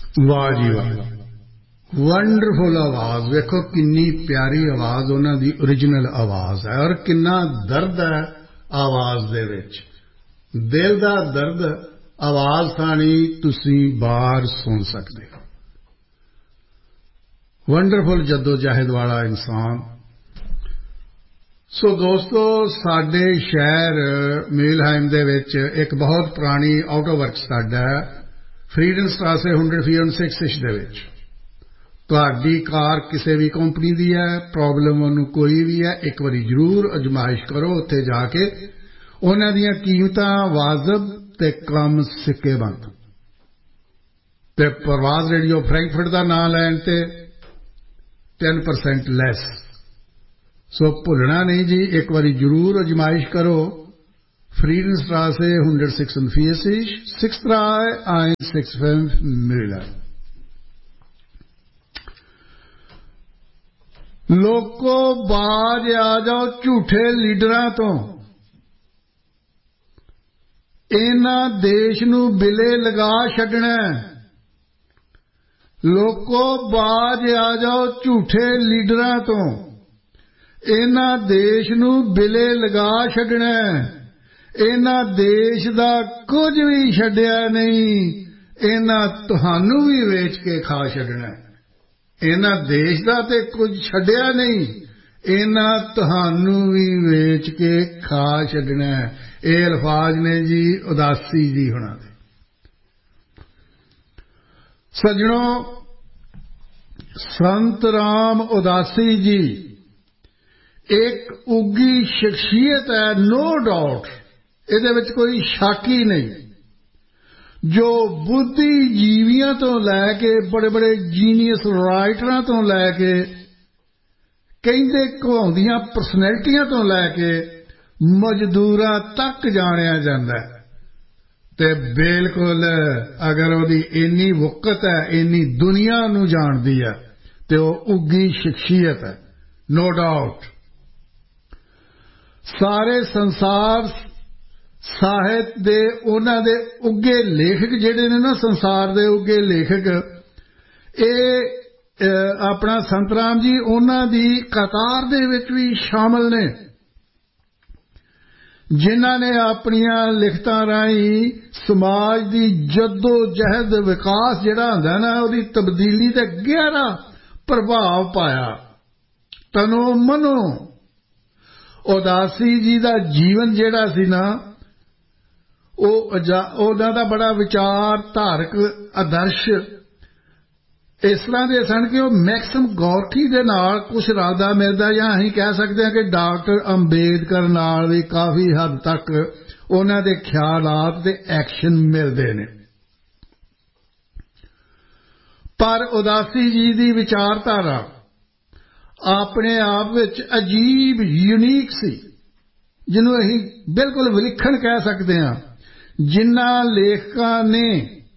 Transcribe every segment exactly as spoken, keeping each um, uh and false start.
वाह जी वाह, वंडरफुल आवाज। वेखो किन्नी प्यारी आवाज उन्हां दी ओरिजिनल आवाज है और किन्ना दर्द है आवाज दे विच, दिल दा दर्द आवाज थानी तुसीं बार सुन सकदे हो। वंडरफुल जद्दोजहद वाला इंसान। सो दोस्तों, साडे शहर मीलहाइम दे विच एक बहुत पुरानी आउटो वर्क साडा है, फ्रीडम स्ट्रासे हंड्रेड फियन सिक्स इश दे विच। तुहाडी कार किसी भी कंपनी दी है, प्रॉब्लम उन्होंने कोई भी है, एक बारी जरूर अजमाइश करो उत्थे जाके। उन्हां दीयां कीमतां वाजब ते कम सिक्के बंद। ते परवाज रेडियो फ्रैंकफर्ट दा नाम लैण ते टेन परसेंट लैस। सो भुलना नहीं जी, एक बारी जरूर अजमाइश करो। Freedom स्ट्रासे hundred six six dry ein six five मिला। लोको बाज आ जाओ झूठे लीडरां तो, इन्हां देश नूं बिले लगा छड्डना। लोको बाज आ जाओ झूठे लीडरां तो, इन्हां देश नूं बिले लगा छड्डना। इन्हां देश दा कुछ भी छड्डिया नहीं, इन्हां तुहानूं भी वेच के खा छड्डना। इन्हां देश दा ते कुछ छड्डिया नहीं, इन्हां तुहानूं भी वेच के खा छड्डना। ये अल्फाज ने जी उदासी जी होना दे। सज्जनों, संत राम उदासी जी एक उगी शख्सियत है, नो डाउट, इहदे विच कोई शक ही नहीं। जो बुद्धिजीवियों तो लैके बड़े बड़े जीनियस राइटरां तो लैके कहंदे कहाउंदियां परसनैलिटियां तो लैके मजदूरां तक जाणिया जांदा है। ते बिल्कुल अगर उहदी इन्नी वुकत है, इन्नी दुनिया नूं जाणदी है, ते ओह उगी शख्सियत है, नो डाउट। सारे संसार ਸਾਹਿਤ ਦੇ ਉਹਨਾਂ ਦੇ ਉੱਗੇ ਲੇਖਕ ਜਿਹੜੇ ਨੇ ਨਾ, ਸੰਸਾਰ ਦੇ ਉੱਗੇ ਲੇਖਕ, ਇਹ ਆਪਣਾ ਸੰਤ ਰਾਮ ਜੀ ਉਹਨਾਂ ਦੀ ਕਤਾਰ ਦੇ ਵਿੱਚ ਵੀ ਸ਼ਾਮਲ ਨੇ, ਜਿਨ੍ਹਾਂ ਨੇ ਆਪਣੀਆਂ ਲਿਖਤਾਂ ਰਾਹੀਂ ਸਮਾਜ ਦੀ ਜੱਦੋ ਜਹਿਦ ਵਿਕਾਸ ਜਿਹੜਾ ਹੁੰਦਾ ਨਾ, ਉਹਦੀ ਤਬਦੀਲੀ ਤੇ ਗਹਿਰਾ ਪ੍ਰਭਾਵ ਪਾਇਆ ਤਨੋ ਮਨੋ। ਉਦਾਸੀ ਜੀ ਦਾ ਜੀਵਨ ਜਿਹੜਾ ਸੀ ਨਾ, ਉਹ ਉਹਨਾਂ ਦਾ ਬੜਾ ਵਿਚਾਰ ਧਾਰਕ ਆਦਰਸ਼ ਇਸ ਤਰ੍ਹਾਂ ਦੇ ਸਨ ਕਿ ਉਹ ਮੈਕਸਮ ਗੌਰਕੀ ਦੇ ਨਾਲ ਕੁਛ ਰਲਦਾ ਮਿਲਦਾ, ਜਾਂ ਅਸੀਂ ਕਹਿ ਸਕਦੇ ਹਾਂ ਕਿ ਡਾਕਟਰ ਅੰਬੇਦਕਰ ਨਾਲ ਵੀ ਕਾਫੀ ਹੱਦ ਤੱਕ ਉਹਨਾਂ ਦੇ ਖਿਆਲਾਤ ਤੇ ਐਕਸ਼ਨ ਮਿਲਦੇ ਨੇ। ਪਰ ਉਦਾਸੀ ਜੀ ਦੀ ਵਿਚਾਰਧਾਰਾ ਆਪਣੇ ਆਪ ਵਿੱਚ ਅਜੀਬ ਯੂਨੀਕ ਸੀ, ਜਿਹਨੂੰ ਅਸੀਂ ਬਿਲਕੁਲ ਵਿਲੱਖਣ ਕਹਿ ਸਕਦੇ ਹਾਂ। ਜਿਨ੍ਹਾਂ ਲੇਖਕਾਂ ਨੇ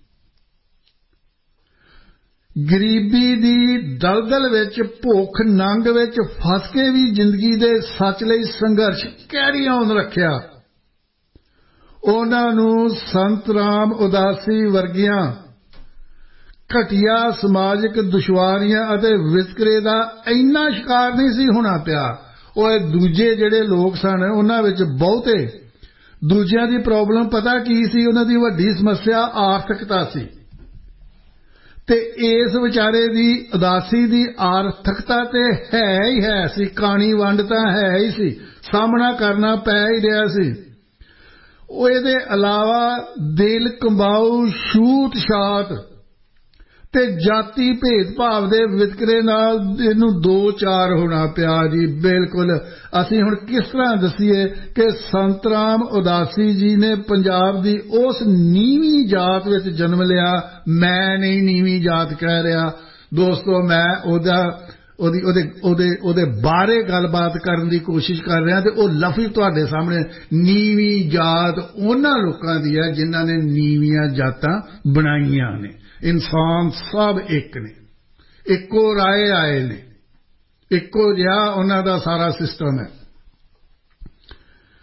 ਗਰੀਬੀ ਦੀ ਦਲਦਲ ਵਿੱਚ, ਭੁੱਖ ਨੰਗ ਵਿੱਚ ਫਸ ਕੇ ਵੀ ਜ਼ਿੰਦਗੀ ਦੇ ਸੱਚ ਲਈ ਸੰਘਰਸ਼ ਕੈਰੀ ਆਨ ਰੱਖਿਆ, ਉਹਨਾਂ ਨੂੰ ਸੰਤ ਰਾਮ ਉਦਾਸੀ ਵਰਗੀਆਂ ਘਟੀਆ ਸਮਾਜਿਕ ਦੁਸ਼ਵਾਰੀਆਂ ਅਤੇ ਵਿਤਕਰੇ ਦਾ ਇੰਨਾ ਸ਼ਿਕਾਰ ਨਹੀਂ ਸੀ ਹੋਣਾ ਪਿਆ। ਉਹ ਇਹ ਦੂਜੇ ਜਿਹੜੇ ਲੋਕ ਸਨ, ਉਹਨਾਂ ਵਿੱਚ ਬਹੁਤੇ ਦੂਜਿਆਂ ਦੀ ਪ੍ਰੋਬਲਮ ਪਤਾ ਕੀ ਸੀ? ਉਹਨਾਂ ਦੀ ਵੱਡੀ ਸਮੱਸਿਆ ਆਰਥਿਕਤਾ ਸੀ, ਤੇ ਇਸ ਵਿਚਾਰੇ ਦੀ ਉਦਾਸੀ ਦੀ ਆਰਥਿਕਤਾ ਤੇ ਹੈ ਹੀ ਹੈ ਸੀ, ਕਾਣੀ ਵੰਡ ਤਾਂ ਹੈ ਹੀ ਸੀ, ਸਾਹਮਣਾ ਕਰਨਾ ਪੈ ਹੀ ਰਿਹਾ ਸੀ। ਉਹ ਇਹਦੇ ਇਲਾਵਾ ਦਿਲ ਕੰਬਾਊ ਛੂਤ ਛਾਤ ਤੇ ਜਾਤੀ ਭੇਦਭਾਵ ਦੇ ਵਿਤਕਰੇ ਨਾਲ ਇਹਨੂੰ ਦੋ ਚਾਰ ਹੋਣਾ ਪਿਆ ਜੀ। ਬਿਲਕੁਲ ਅਸੀਂ ਹੁਣ ਕਿਸ ਤਰ੍ਹਾਂ ਦੱਸੀਏ ਕਿ ਸੰਤ ਰਾਮ ਉਦਾਸੀ ਜੀ ਨੇ ਪੰਜਾਬ ਦੀ ਉਸ ਨੀਵੀਂ ਜਾਤ ਵਿੱਚ ਜਨਮ ਲਿਆ। ਮੈਂ ਨਹੀਂ ਨੀਵੀਂ ਜਾਤ ਕਹਿ ਰਿਹਾ ਦੋਸਤੋ, ਮੈਂ ਉਹਦਾ ਉਹਦੀ ਉਹਦੇ ਉਹਦੇ ਉਹਦੇ ਬਾਰੇ ਗੱਲਬਾਤ ਕਰਨ ਦੀ ਕੋਸ਼ਿਸ਼ ਕਰ ਰਿਹਾ, ਤੇ ਉਹ ਲਫ਼ਜ਼ ਤੁਹਾਡੇ ਸਾਹਮਣੇ ਨੀਵੀਂ ਜਾਤ ਉਹਨਾਂ ਲੋਕਾਂ ਦੀ ਹੈ ਜਿਨ੍ਹਾਂ ਨੇ ਨੀਵੀਆਂ ਜਾਤਾਂ ਬਣਾਈਆਂ ਨੇ। ਇਨਸਾਨ ਸਭ ਇੱਕ ਨੇ, ਇੱਕੋ ਰਾਏ ਆਏ ਨੇ, ਇੱਕੋ ਜਿਹਾ ਉਹਨਾਂ ਦਾ ਸਾਰਾ ਸਿਸਟਮ ਹੈ।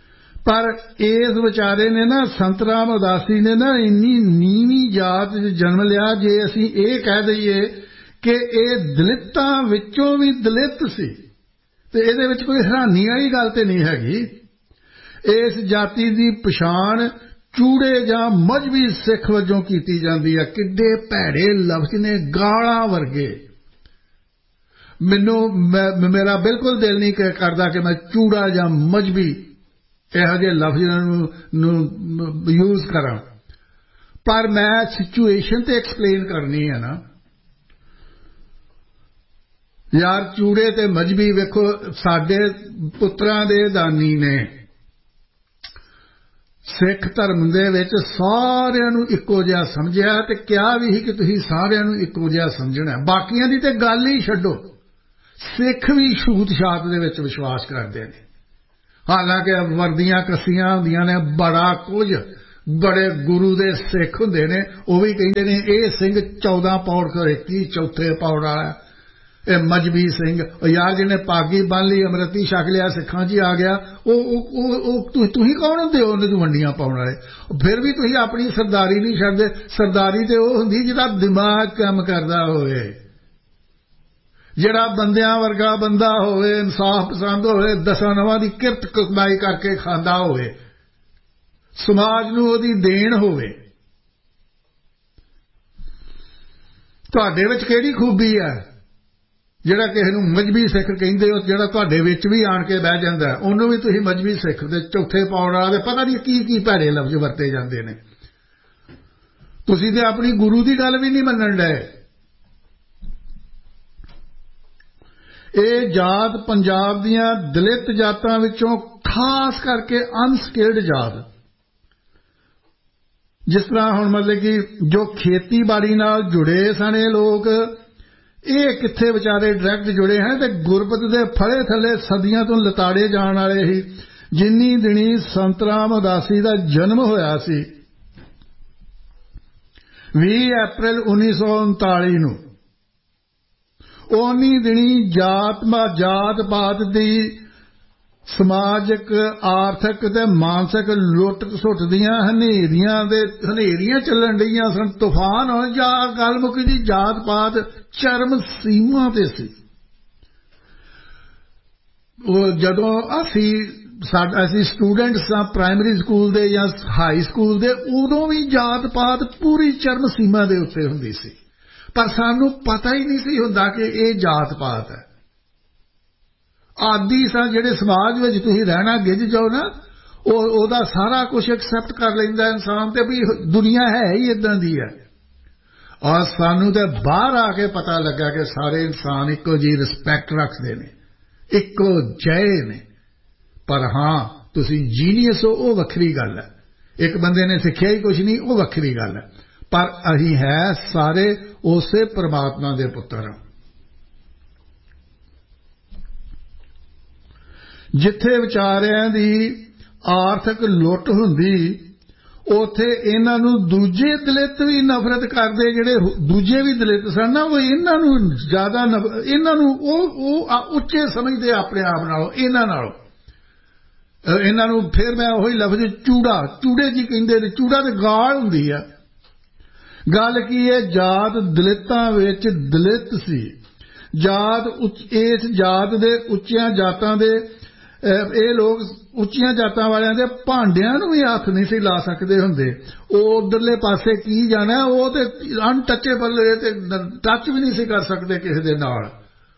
पर इस विचारे ने ना संत राम उदासी ने ना इन्नी नीवी जात जन्म लिया जे असी ये कह दईए कि ये दलितां विचों भी दलित सी ते इहदे विच कोई हैरानी वाली गल ते नहीं हैगी। इस जाति दी पछाण चूड़े जां मजहबी सिख वजों कीती जांदी है। किड्डे भैड़े लफ्ज़ ने, गालां वर्गे। मैनूं मेरा बिल्कुल दिल नहीं करदा कि मैं चूड़ा जां मजहबी ਇਹੋ ਜਿਹੇ ਲਫ਼ਜ਼ਾਂ ਨੂੰ ਯੂਜ਼ ਕਰਾਂ, ਪਰ ਮੈਂ ਸਿਚੁਏਸ਼ਨ ਤੇ ਐਕਸਪਲੇਨ ਕਰਨੀ ਹੈ ਨਾ ਯਾਰ। ਚੂੜੇ ਤੇ ਮਜਬੀ ਵੇਖੋ, ਸਾਡੇ ਪੁੱਤਰਾਂ ਦੇ ਦਾਨੀ ਨੇ ਸਿੱਖ ਧਰਮ ਦੇ ਵਿੱਚ ਸਾਰਿਆਂ ਨੂੰ ਇੱਕੋ ਜਿਹਾ ਸਮਝਿਆ ਤੇ ਕਿਹਾ ਵੀ ਸੀ ਕਿ ਤੁਸੀਂ ਸਾਰਿਆਂ ਨੂੰ ਇੱਕੋ ਜਿਹਾ ਸਮਝਣਾ। ਬਾਕੀਆਂ ਦੀ ਤੇ ਗੱਲ ਹੀ ਛੱਡੋ, ਸਿੱਖ ਵੀ ਛੂਤ ਛਾਤ ਦੇ ਵਿੱਚ ਵਿਸ਼ਵਾਸ ਕਰਦੇ ਨੇ। ਹਾਲਾਂਕਿ ਵਰਦੀਆਂ ਕੱਸੀਆਂ ਹੁੰਦੀਆਂ ਨੇ, ਬੜਾ ਕੁਝ, ਬੜੇ ਗੁਰੂ ਦੇ ਸਿੱਖ ਹੁੰਦੇ ਨੇ, ਉਹ ਵੀ ਕਹਿੰਦੇ ਨੇ ਇਹ ਸਿੰਘ ਚੌਦਾਂ ਪੌੜ ਕਰੇ ਕੀ ਚੌਥੇ ਪੌੜ ਵਾਲਾ, ਇਹ ਮਜਬੀ ਸਿੰਘ। ਯਾਰ ਜਿਹਨੇ ਪਾਗੀ ਬੰਨ ਲਈ, ਅੰਮ੍ਰਿਤੀ ਛਕ ਲਿਆ, ਸਿੱਖਾਂ 'ਚ ਆ ਗਿਆ, ਉਹ ਤੁਸੀਂ ਕੌਣ ਹੁੰਦੇ ਹੋ ਉਹਨੂੰ ਵੰਡੀਆਂ ਪਾਉਣ ਵਾਲੇ? ਫਿਰ ਵੀ ਤੁਸੀਂ ਆਪਣੀ ਸਰਦਾਰੀ ਨਹੀਂ ਛੱਡਦੇ। ਸਰਦਾਰੀ ਤੇ ਉਹ ਹੁੰਦੀ ਜਿਹਦਾ ਦਿਮਾਗ ਕੰਮ ਕਰਦਾ ਹੋਵੇ, ਜਿਹੜਾ ਬੰਦਿਆਂ ਵਰਗਾ ਬੰਦਾ ਹੋਵੇ, ਇਨਸਾਫ ਪਸੰਦ ਹੋਵੇ, ਦਸਾਂ ਨਵਾਂ ਦੀ ਕਿਰਤ ਕਮਾਈ ਕਰਕੇ ਖਾਂਦਾ ਹੋਵੇ, ਸਮਾਜ ਨੂੰ ਉਹਦੀ ਦੇਣ ਹੋਵੇ। ਤੁਹਾਡੇ ਵਿੱਚ ਕਿਹੜੀ ਖੂਬੀ ਹੈ ਜਿਹੜਾ ਕਿਸੇ ਨੂੰ ਮਜਬੀ ਸਿੱਖ ਕਹਿੰਦੇ ਹੋ? ਜਿਹੜਾ ਤੁਹਾਡੇ ਵਿੱਚ ਵੀ ਆਣ ਕੇ ਬਹਿ ਜਾਂਦਾ ਉਹਨੂੰ ਵੀ ਤੁਸੀਂ ਮਜਬੀ ਸਿੱਖ ਦੇ ਚੌਥੇ ਪੌੜ ਵਾਲਾ ਦੇ ਪਤਾ ਨਹੀਂ ਕੀ ਕੀ ਭੈੜੇ ਲਫ਼ਜ਼ ਵਰਤੇ ਜਾਂਦੇ ਨੇ। ਤੁਸੀਂ ਤੇ ਆਪਣੀ ਗੁਰੂ ਦੀ ਗੱਲ ਵੀ ਨਹੀਂ ਮੰਨਣ ਡਏ। ਇਹ ਜਾਤ ਪੰਜਾਬ ਦੀਆਂ ਦਲਿਤ ਜਾਤਾਂ ਵਿੱਚੋਂ ਖਾਸ ਕਰਕੇ ਅਨਸਕਿਲਡ ਜਾਤ, ਜਿਸ ਤਰ੍ਹਾਂ ਹੁਣ ਮਤਲਬ ਕਿ ਜੋ ਖੇਤੀਬਾੜੀ ਨਾਲ ਜੁੜੇ ਸਨ ਇਹ ਲੋਕ, ਇਹ ਕਿੱਥੇ ਵਿਚਾਰੇ ਡਾਇਰੈਕਟ ਜੁੜੇ ਹਨ ਤੇ ਗੁਰਬਤ ਦੇ ਫਲੇ ਥੱਲੇ ਸਦੀਆਂ ਤੋਂ ਲਤਾੜੇ ਜਾਣ ਵਾਲੇ ਹੀ। ਜਿੰਨੀ ਦਿਨੀ ਸੰਤ ਰਾਮ ਉਦਾਸੀ ਦਾ ਜਨਮ ਹੋਇਆ ਸੀ ਵੀਹ ਅਪ੍ਰੈਲ ਉੱਨੀ ਸੌ ਉਨਤਾਲੀ ਨੂੰ, ਉਨੀ ਦਿਨੀ ਜਾਤ ਜਾਤ ਪਾਤ ਦੀ ਸਮਾਜਿਕ, ਆਰਥਿਕ ਤੇ ਮਾਨਸਿਕ ਲੁੱਟ ਸੁੱਟ ਦੀਆਂ ਹਨੇਰੀਆਂ ਦੇ ਹਨੇਰੀਆਂ ਚੱਲਣ ਡਈਆਂ ਸਨ, ਤੂਫਾਨ ਹੋਣ। ਜਾ ਗੱਲ ਮੁੱਕੀ ਦੀ ਜਾਤ ਪਾਤ ਚਰਮ ਸੀਮਾ ਤੇ ਸੀ। ਉਹ ਜਦੋਂ ਅਸੀਂ ਸਾਡਾ ਅਸੀਂ ਸਟੂਡੈਂਟ ਸਾਂ ਪ੍ਰਾਇਮਰੀ ਸਕੂਲ ਦੇ ਜਾਂ ਹਾਈ ਸਕੂਲ ਦੇ, ਉਦੋਂ ਵੀ ਜਾਤ ਪਾਤ ਪੂਰੀ ਚਰਮ ਸੀਮਾ ਦੇ ਉੱਤੇ ਹੁੰਦੀ ਸੀ, ਪਰ ਸਾਨੂੰ ਪਤਾ ਹੀ ਨਹੀਂ ਸੀ ਹੁੰਦਾ ਕਿ ਇਹ ਜਾਤ ਪਾਤ ਹੈ। ਆਦੀ ਸਾਂ ਜਿਹੜੇ ਸਮਾਜ ਵਿੱਚ ਤੁਸੀਂ ਰਹਿਣਾ, ਗਿੱਝ ਜਾਓ ਨਾ, ਉਹ ਉਹਦਾ ਸਾਰਾ ਕੁਝ ਐਕਸੈਪਟ ਕਰ ਲੈਂਦਾ ਇਨਸਾਨ, ਤੇ ਵੀ ਦੁਨੀਆ ਹੈ ਹੀ ਇਦਾਂ ਦੀ ਹੈ। ਔਰ ਸਾਨੂੰ ਤਾਂ ਬਾਹਰ ਆ ਕੇ ਪਤਾ ਲੱਗਾ ਕਿ ਸਾਰੇ ਇਨਸਾਨ ਇੱਕੋ ਜਿਹੀ ਰਿਸਪੈਕਟ ਰੱਖਦੇ ਨੇ, ਇੱਕੋ ਜਿਹੇ ਨੇ। ਪਰ ਹਾਂ, ਤੁਸੀਂ ਜੀਨੀਅਸ ਹੋ ਉਹ ਵੱਖਰੀ ਗੱਲ ਹੈ, ਇੱਕ ਬੰਦੇ ਨੇ ਸਿੱਖਿਆ ਹੀ ਕੁਝ ਨਹੀਂ ਉਹ ਵੱਖਰੀ ਗੱਲ ਹੈ, ਪਰ ਅਸੀਂ ਹੈ ਸਾਰੇ ਉਸੇ ਪਰਮਾਤਮਾ ਦੇ ਪੁੱਤਰ ਹਾਂ। ਜਿੱਥੇ ਵਿਚਾਰਿਆਂ ਦੀ ਆਰਥਿਕ ਲੁੱਟ ਹੁੰਦੀ, ਉੱਥੇ ਇਹਨਾਂ ਨੂੰ ਦੂਜੇ ਦਲਿਤ ਵੀ ਨਫ਼ਰਤ ਕਰਦੇ। ਜਿਹੜੇ ਦੂਜੇ ਵੀ ਦਲਿਤ ਸਨ ਨਾ, ਉਹ ਇਹਨਾਂ ਨੂੰ ਜ਼ਿਆਦਾ ਇਹਨਾਂ ਨੂੰ ਉਹ ਉਹ ਉੱਚੇ ਸਮਝਦੇ ਆਪਣੇ ਆਪ ਨਾਲੋਂ, ਇਹਨਾਂ ਨਾਲੋਂ। ਇਹਨਾਂ ਨੂੰ ਫਿਰ ਮੈਂ ਉਹੀ ਲਫ਼ਜ਼ ਚੂੜਾ, ਚੂੜੇ ਜੀ ਕਹਿੰਦੇ ਨੇ। ਚੂੜਾ ਤੇ ਗਾਲ ਹੁੰਦੀ ਆ। ਗੱਲ ਕੀ ਹੈ, ਜਾਤ ਦਲਿਤਾਂ ਵਿੱਚ ਦਲਿਤ ਸੀ। ਜਾਤ ਇਸ ਜਾਤ ਦੇ ਉੱਚੀਆਂ ਜਾਤਾਂ ਦੇ ਇਹ ਲੋਕ ਉੱਚੀਆਂ ਜਾਤਾਂ ਵਾਲਿਆਂ ਦੇ ਭਾਂਡਿਆਂ ਨੂੰ ਵੀ ਹੱਥ ਨਹੀਂ ਸੀ ਲਾ ਸਕਦੇ ਹੁੰਦੇ। ਉਹ ਉਧਰਲੇ ਪਾਸੇ ਕੀ ਜਾਣਾ, ਉਹ ਤੇ ਅਨਟੱਚੇਬਲ ਤੇ ਟੱਚ ਵੀ ਨਹੀਂ ਸੀ ਕਰ ਸਕਦੇ ਕਿਸੇ ਦੇ ਨਾਲ।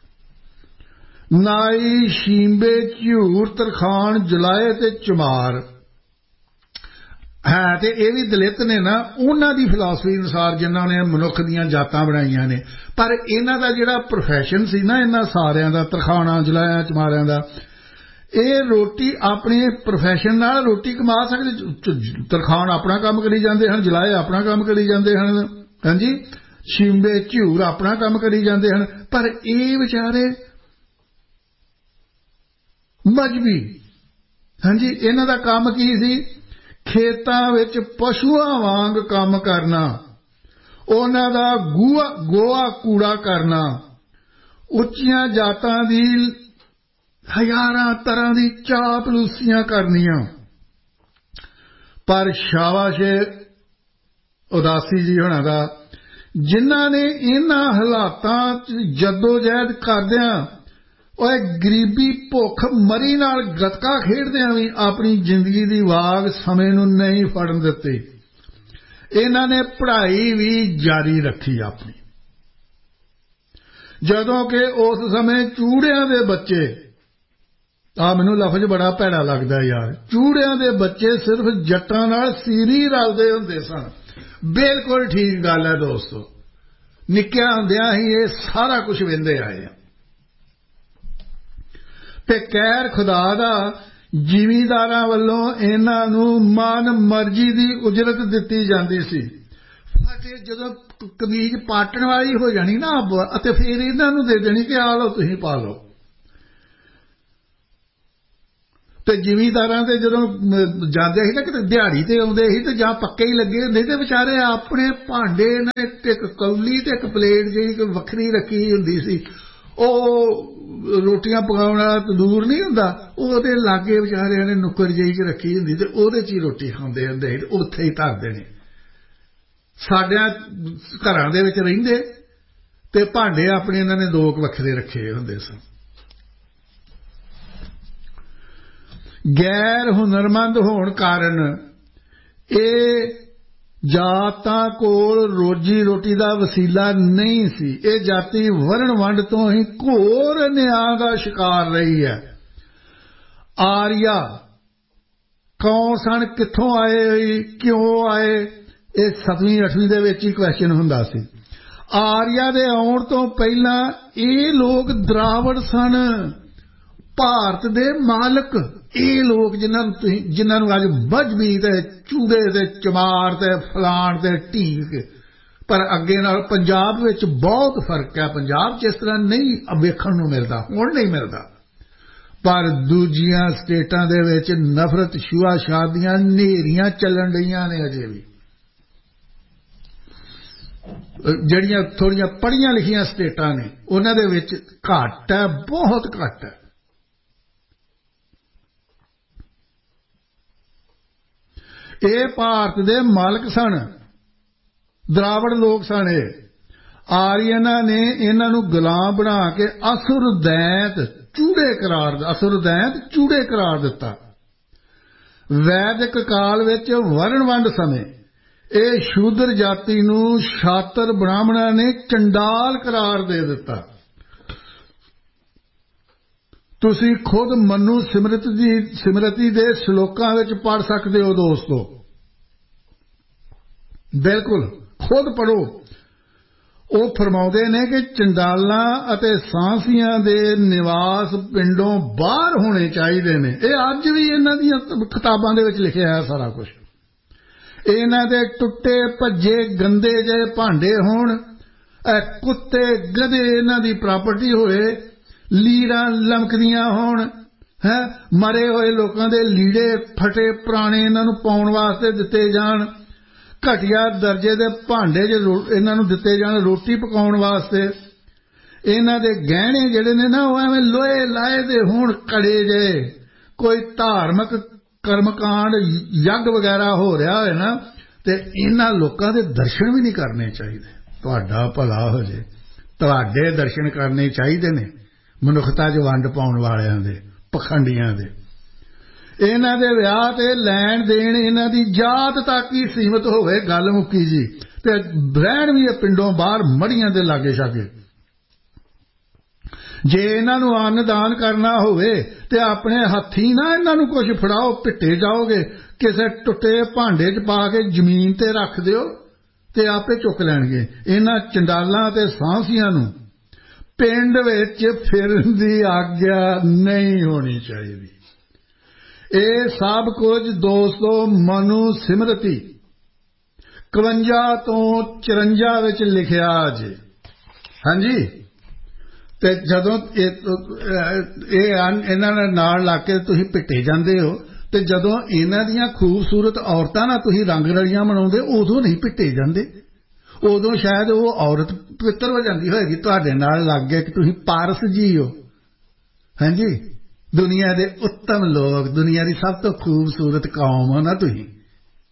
ਨਾਈ, ਸ਼ੀਂਬੇ, ਝਿਊਰ, ਤਰਖਾਣ, ਜਲਾਏ ਤੇ ਚਮਾਰ ਹੈ ਤੇ ਇਹ ਵੀ ਦਲਿਤ ਨੇ ਨਾ, ਉਹਨਾਂ ਦੀ ਫਿਲਾਸਫੀ ਅਨੁਸਾਰ ਜਿਨ੍ਹਾਂ ਨੇ ਮਨੁੱਖ ਦੀਆਂ ਜਾਤਾਂ ਬਣਾਈਆਂ ਨੇ। ਪਰ ਇਹਨਾਂ ਦਾ ਜਿਹੜਾ ਪ੍ਰੋਫੈਸ਼ਨ ਸੀ ਨਾ, ਇਹਨਾਂ ਸਾਰਿਆਂ ਦਾ, ਤਰਖਾਣਾਂ, ਜਲਾਇਆਂ, ਚਮਾਰਿਆਂ ਦਾ, ਇਹ ਰੋਟੀ ਆਪਣੇ ਪ੍ਰੋਫੈਸ਼ਨ ਨਾਲ ਰੋਟੀ ਕਮਾ ਸਕਦੇ। ਤਰਖਾਣ ਆਪਣਾ ਕੰਮ ਕਰੀ ਜਾਂਦੇ ਹਨ, ਜਲਾਏ ਆਪਣਾ ਕੰਮ ਕਰੀ ਜਾਂਦੇ ਹਨ, ਹਾਂਜੀ, ਸ਼ੀਂਬੇ ਝਿਊਰ ਆਪਣਾ ਕੰਮ ਕਰੀ ਜਾਂਦੇ ਹਨ। ਪਰ ਇਹ ਵਿਚਾਰੇ ਮਜਬੀ, ਹਾਂਜੀ, ਇਹਨਾਂ ਦਾ ਕੰਮ ਕੀ ਸੀ? ਖੇਤਾਂ ਵਿੱਚ ਪਸ਼ੂਆਂ ਵਾਂਗ ਕੰਮ ਕਰਨਾ, ਉਹਨਾਂ ਦਾ ਗੂਆ ਗੋਆ ਕੂੜਾ ਕਰਨਾ, ਉੱਚੀਆਂ ਜਾਤਾਂ ਦੀ ਹਜ਼ਾਰਾਂ ਤਰ੍ਹਾਂ ਦੀ ਚਾਪਲੂਸੀਆਂ ਕਰਨੀਆਂ, पर शाबाश उदासी जी होना दा जिन्हां ने इन्हां हालातां च जद्दोजहद करदियां और गरीबी भुख मरी नाल गतका खेडदियां भी अपनी जिंदगी दी वाग समय नूं नहीं फड़न दित्ती। इन्हां ने पढ़ाई भी जारी रखी अपनी, जदों कि उस समय चूड़ियां दे बच्चे, आ मैनूं लफज बड़ा भैड़ा लगदा यार, चूड़ियां दे बच्चे सिर्फ जट्टां नाल सीरी रलदे हुंदे सन। बिल्कुल ठीक गल है दोस्तो, निक्किया हुंदियां ही ये सारा कुछ वेंदे आए हैं। ते कहर खुदा दा जिमीदारां वल्लों इन्हां नूं मन मर्जी दी उजरत दित्ती जांदी सी। फटे जदों कमीज पाटण वाली हो जानी ना अब ते फिर इन्हां नूं दे देनी कि आ लो तुसीं पा लो। ते जिमीदारां ते जदों जांदे सी ना कि दिहाड़ी ते आउंदे सी ते जां पक्के ही लगे हुंदे ते बेचारे अपने भांडे ने इक कौली ते इक प्लेट जिहड़ी वखरी रखी हुंदी सी, ओह रोटियां पकाउण वाला तंदूर नहीं हुंदा, ओहदे लागे बेचारिਆਂ ने नुक्कड़ ਜਿਹੀ च रखी हुंदी ते ओहदे च ही रोटी खांदे हुंदे सी, उत्थे ही धर देने। साडिਆਂ घरां दे विच रहिंदे ते भांडे अपने इन्हां ने दो वखरे रखे हुंदे सन। गैर हुनरमंद होने कारण ये जातां कोल रोजी रोटी का वसीला नहीं सी। ये जाति वरण वंड तो ही घोर न्याय का शिकार रही है। आर्या कौन सन, कित्थों आए, क्यों आए, ये सतवीं अठवीं दे विच ही क्वेश्चन हुंदा सी। आर्या दे आउण तो पहला ये लोग द्रावड़ सन, भारत दे मालक। ये लोग जिन्हां जिन्हां अज बजबी ते चूड़े ते चमार ते फलाण ते ढीक, पर अगे नाल पंजाब विच बहुत फर्क है। पंजाब च इस तरह नहीं वेखण नूं मिलदा, हुण नहीं मिलदा, पर दूजियां स्टेटां दे विच नफरत छुआछात दीयां नेरियां चलन रहीआं ने। अजे भी ਜਿਹੜੀਆਂ थोड़ियां पढ़ियां लिखियां स्टेटां ने उन्हां दे विच घट है, बहुत घट है। ये भारत दे मालक सन, द्रावड़ लोग सन। आर्यनां ने इन्हां नूं गुलाम बना के असुर दैत चूड़े करार असुर दैत चूड़े करार दिता। वैदिक काल विच वरण वंड समय ये शूद्र जाति नूं शातर ब्राह्मणां ने चंडाल करार दे दिता। तुसी खुद मनु सिमरति दी सिमरति दे श्लोकां विच पढ़ सकदे हो दोस्तों, बिल्कुल खुद पढ़ो। वो फरमाउंदे ने कि चंडालां अते सांसियां दे निवास पिंडों बाहर होने चाहिए ने। ये अज भी इन्हां दी किताबां दे विच लिखिआ है सारा कुछ। इन्हां दे टुੱਟੇ भज्जे गंदे जे भांडे होण, कुत्ते गधे इन्हां दी प्रॉपर्टी होए, लीरां लमकदियां होण, है मरे हुए लोगों के लीड़े फटे पुराने इन्हां नूं पाउण वास्ते दिते जाण, घटिया दर्जे के भांडे च इन्हां नूं दिते जाण रोटी पकाउण वास्ते। इन्हां दे गहने जिहड़े ने ना ओह एवें लोहे लाए दे होण कड़े जे, कोई धार्मिक कर्मकांड यज्ञ वगैरह हो रहा है ना ते इन्हां लोकां दे दर्शन भी नहीं करने चाहिए। तुहाडा भला हो जे, तुहाडे दर्शन करने चाहिए ने मनुखता च वंड पाउण वालियां दे, पखंडियां दे। इन्हां दे विआह ते लैण देण इन्हां दी जात तक ही सीमित होवे, गल मुक्की जी। ते रहण भी पिंडों बाहर मड़ियां दे लागे छागे। जे इन्हां नूं अन्न दान करना होवे ते अपने हत्थी ना इन्हां नूं कुछ फड़ाओ, पिट्टे जाओगे, किसे टुੱਟੇ भांडे च पा के जमीन ते रख दिओ ते आपे चुक लैणगे। इन्हां चंडालां ते सांसियां नूं पिंड विच फिरन दी आग्या नहीं होनी चाहिए। ये सब कुछ दोस्तों मनु सिमरति इकवंजा तो चौरंजा विच लिखिया जे। हाँ जी, ते जदों इन्हां नाल ला के तुसीं पिट्टे जांदे हो ते जदों इन्हां दीयां खूबसूरत औरतां नाल तुसीं रंग रलियां मनाउंदे उदों नहीं पिट्टे जांदे, उदों शायद वो औरत पवित्र हो जाती होगी तुहाडे नाल लग गए कि तुसीं पारस जी हो। हाँ जी, दुनिया के उत्तम लोग, दुनिया की सब तो खूबसूरत कौम हो ना तुसीं,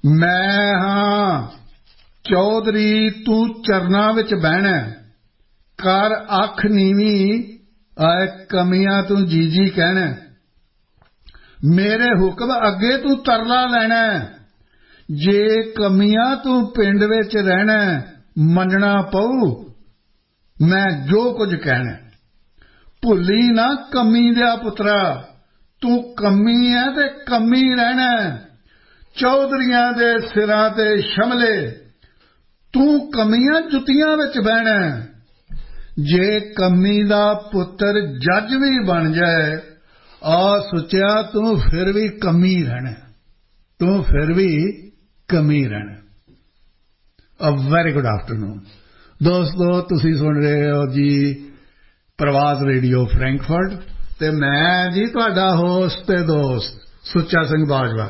मैं हाँ चौधरी तू चरना विच बहना कर अख नीवी आए कमियां तू जी जी कहना मेरे हुक्म अगे तू तरला लेना जे कमियां तू पिंड विच रहना मनना पऊ मैं जो कुछ कहना भुली ना कमी दिया पुत्रा तू कमी है ते कमी रहना चौधरियां दे सिरां ते शमले तू कमियां जुतियां विच बहना जे कमी दा पुत्र जज भी बन जाए आ सुचिया तू फिर भी कमी रहना तू फिर भी कमी रहना। अ वेरी गुड आफ्टरनून दोस्तों तुसी सुन रहे हो जी प्रवास रेडियो फ्रैंकफर्ट ते मैं जी तुहाडा होस्ट ते दोस्त सुच्चा सिंह बाजवा।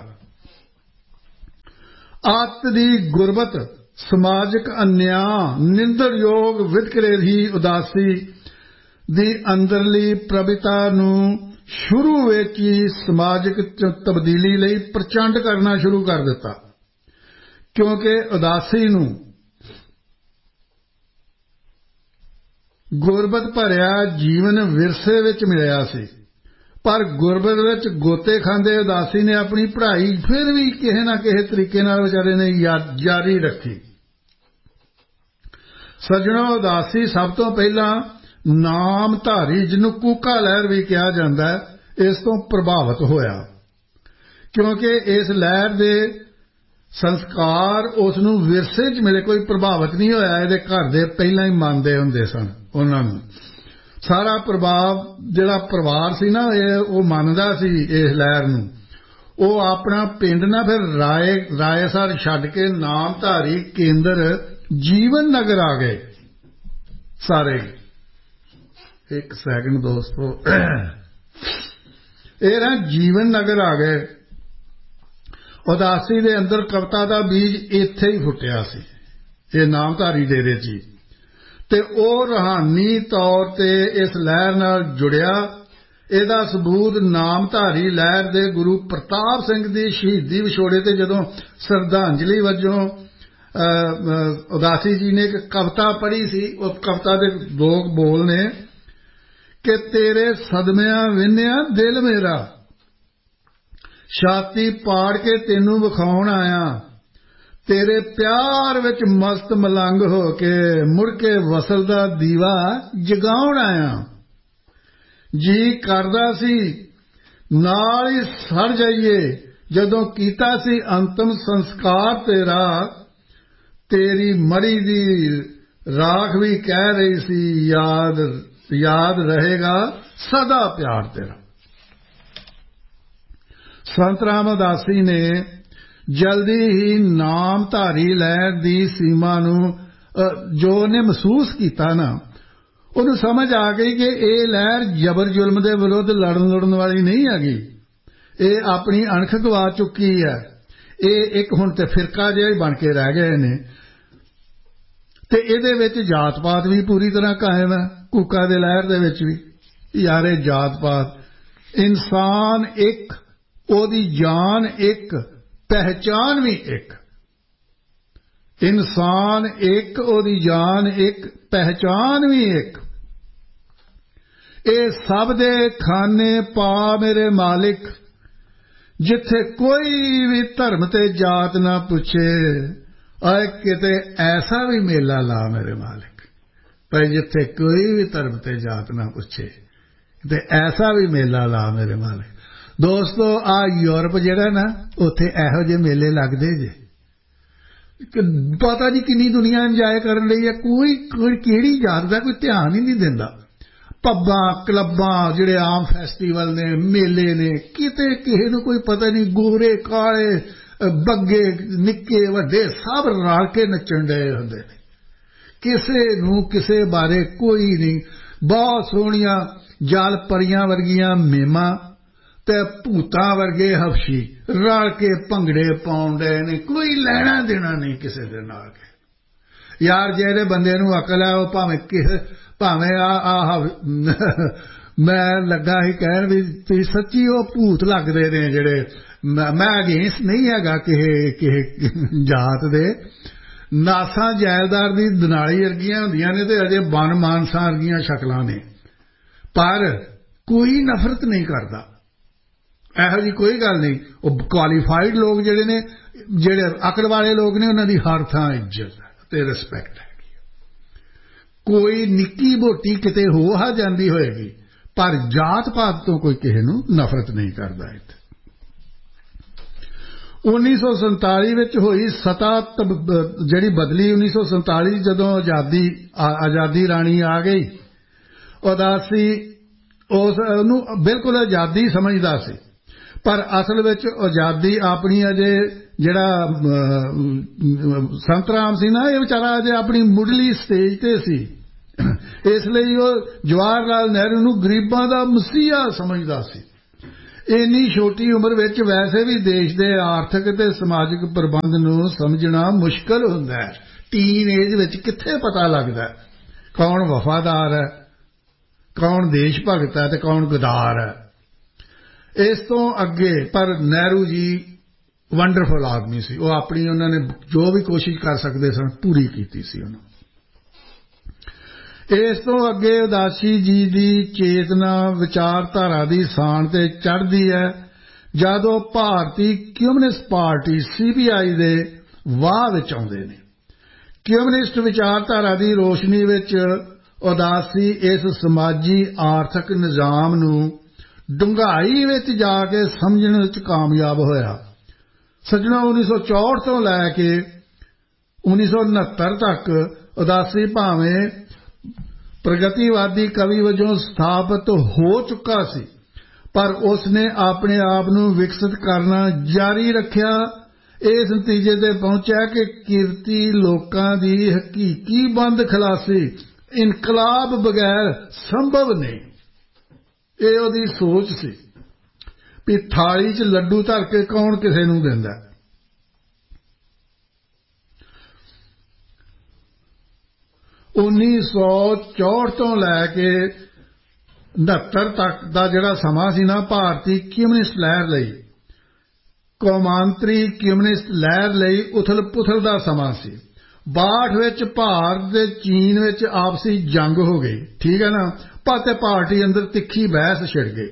ਅੱਤ ਦੀ ਗੁਰਬਤ ਸਮਾਜਿਕ ਅਨਿਆਂ ਨਿੰਦਣਯੋਗ ਵਿਤਕਰੇ ਦੀ ਉਦਾਸੀ ਦੀ ਅੰਦਰਲੀ ਪ੍ਰਭਿਤਾ ਨੂੰ ਸ਼ੁਰੂ ਵਿੱਚ ਹੀ ਸਮਾਜਿਕ ਤਬਦੀਲੀ ਲਈ ਪ੍ਰਚੰਡ ਕਰਨਾ ਸ਼ੁਰੂ ਕਰ ਦਿੱਤਾ ਕਿਉਂਕਿ ਉਦਾਸੀ ਨੂੰ ਗੁਰਬਤ ਭਰਿਆ ਜੀਵਨ ਵਿਰਸੇ ਵਿੱਚ ਮਿਲਿਆ ਸੀ पर गुरबत विच गोते खांदे उदासी ने अपनी पढ़ाई फिर भी किसी ना किसी तरीके नाल बेचारे ने जारी रखी। सज्जणों उदासी सब तो पहला नामधारी जिन्हों कूका लहर भी कहा जाता है इस तो प्रभावित होया क्योंकि इस लहर दे संस्कार उसनूं विरसे च मिले कोई प्रभावित नहीं होया इहदे घर दे पहला ही मानते हुंदे सन उन्हां नूं सारा प्रभाव जिहड़ा परिवार सी ना वो मानदा सी इस लहर नूं वो अपना पिंड ना फिर राय रायसर छड्ड के नामधारी केंद्र जीवन नगर आ गए सारे। एक सैकंड दोस्तों ये ना जीवन नगर आ गए उदासी दे अंदर कविता दा बीज इत्थे ही फुटिया सी ये नामधारी डेरे च ते ओ रूहानी तौर ते इस लहर नाल जुड़िया ਇਹਦਾ सबूत नामधारी लहर दे गुरु प्रताप सिंह दी शहीदी विछोड़े ते जदों श्रद्धांजलि वजों उदासी जी ने एक कविता पढ़ी सी उस कविता दे दो बोल ने कि तेरे सदमियां विन्निया दिल मेरा छाती पाड़ के तेनू विखाउण आया तेरे प्यार विच मस्त मलंग हो के मुड़ के वसल दा दीवा जगाउण आया जी करदा सी नाल ही सड़ जाइए जदों कीता सी अंतिम संस्कार तेरा तेरी मड़ी दी राख भी कह रही सी याद याद रहेगा सदा प्यार तेरा। संत राम उदासी ने जल्दी ही नामधारी लहर दी सीमा नूं जो ने महसूस किया ना उन्हें समझ आ गई कि ये लहर जबर जुल्म के विरुद्ध लड़न लड़न वाली नहीं हैगी ये अपनी अणख गवा चुकी है ये एक हुण ते फिरका जिहा बन के रह गए ने ते इहदे विच जात पात भी पूरी तरह कायम है कूका दे लहर दे विच भी यारे जात पात इंसान एक ओदी जान एक पहचान भी एक इंसान एक ओदी जान एक पहचान भी एक ए सब दे खाने पा मेरे मालिक जिथे कोई भी धर्म ते जात ना पूछे आए किते ऐसा भी मेला ला मेरे मालिक पर जिथे कोई भी धर्म ते जात ना पूछे ते ऐसा भी मेला ला मेरे मालिक। दोस्तों आ यूरोप जिहड़ा ना उत्थे इहो जे मेले लगदे जे पता नहीं किन्नी दुनिया इंजॉय करन लई है कोई कोई किहड़ी जात दा कोई ध्यान ही नहीं दिंदा पब्बां क्लब्बां जिहड़े आम फैसटीवल ने मेले ने किते किसे नूं कोई पता नहीं गोरे काले बग्गे निक्के वड्डे सब रल के नच्चण डए हुंदे ने किसे नूं किसे बारे कोई नहीं बहुत सोहणियां जल परियां वर्गियां मेमां ते भूतां वर्गे हफशी रल के भंगड़े पाउण डए ने कोई लैना देना नहीं किसी दे नाल यार जेहड़े बंदे नूं अकल है वो भावें किसे भावें आ आ मैं लगा ही कहण भी तुसीं सच्ची वो भूत लगदे ने जेहड़े मैं अगेंस्ट नहीं हैगा किसे जात दे नासा जायदार दी दनाली वर्गियां हुंदियां ने ते अजे बन मानसा वर्गियां शक्लां ने पर कोई नफरत नहीं करदा ਇਹੋ जी कोई गल नहीं वो क्वालीफाइड लोग जिहड़े ने जिहड़े अकड़ वाले लोग ने उन्हां दी हर थां इज्जत ते रिस्पैक्ट है कोई निक्की मोटी किते हो आ जांदी होएगी पर जात पात तो कोई किसे नूं नफरत नहीं करदा इत्थे उन्नीस सौ संताली विच होई सतह जिहड़ी बदली उन्नीस सौ संताली जदों आज़ादी आज़ादी राणी आ गई उदासी उस नूं बिल्कुल आज़ादी समझदा सी पर असल विच आज़ादी अपनी अजे जिहड़ा संत राम सी ना ये बेचारा अजे अपनी मुढ़ली स्टेज ते सी इसलिए वो जवाहर लाल नेहरू नूं गरीबां दा मसीहा समझदा सी इन्नी छोटी उम्र विच वैसे भी देश दे आर्थिक ते समाजिक प्रबंध नूं समझना मुश्किल हुंदा है टीन एज विच कित्थे पता लगदा कौन वफादार है कौन देश भगत है ते कौन गद्दार है इस तो अगे पर नेहरू जी वंडरफुल आदमी सी वो अपनी उन्होंने जो भी कोशिश कर सकते सन पूरी की सी उन्होंने इस तो अगे उदासी जी की चेतना विचारधारा की शान ते चढ़ती है जब भारतीय कम्यूनिस्ट पार्टी सीपीआई के वाह विच आउंदे ने कम्यूनिस्ट विचारधारा की रोशनी विच उदासी इस समाजी आर्थिक निजाम नूं डूंघाई विच जाके समझण विच कामयाब होया सज्जणों उन्नीस सौ चौहठ तो लैके उन्नीस सौ उनहत्तर तक उदासी भावें प्रगतिवादी कवि वजों स्थापित हो चुका सी पर उसने अपने आप नूं विकसित करना जारी रखिया इस नतीजे ते पहुंचा कि किरती लोकां दी हकीकी बंद खलासी इनकलाब बगैर संभव नहीं ਇਹ ਉਹਦੀ ਸੋਚ ਸੀ ਵੀ ਥਾਲੀ 'ਚ ਲੱਡੂ ਧਰ ਕੇ ਕੌਣ ਕਿਸੇ ਨੂੰ ਦਿੰਦਾ उन्नीस सौ चौहठ तो लैके उनहत्तर तक का जिहड़ा समा सी ना भारतीय कम्यूनिस्ट लहर लई कौमांतरी कम्यूनिस्ट लहर लई उथल पुथल का समा सी बाहठ विच भारत ते चीन विच आपसी जंग हो गई ठीक है ना पाते पार्टी अंदर तिखी बहस छिड़ गई